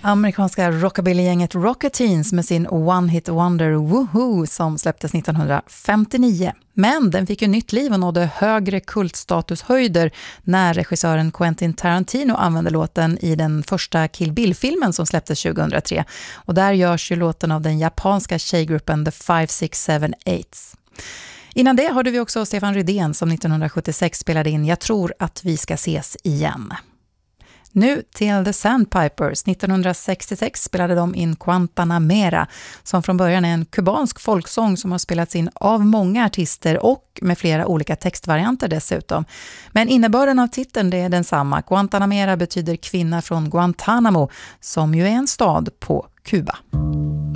Amerikanska rockabilly-gänget Rocketeens med sin One Hit Wonder Woohoo som släpptes 1959. Men den fick ju nytt liv och nådde högre kultstatushöjder när regissören Quentin Tarantino använde låten i den första Kill Bill-filmen som släpptes 2003. Och där görs ju låten av den japanska tjejgruppen The 5678. Innan det hörde vi också Stefan Rydén som 1976 spelade in Jag tror att vi ska ses igen. Nu till The Sandpipers. 1966 spelade de in Guantanamera som från början är en kubansk folksång som har spelats in av många artister och med flera olika textvarianter dessutom. Men innebörden av titeln det är densamma. Guantanamera betyder kvinna från Guantanamo som ju är en stad på Kuba.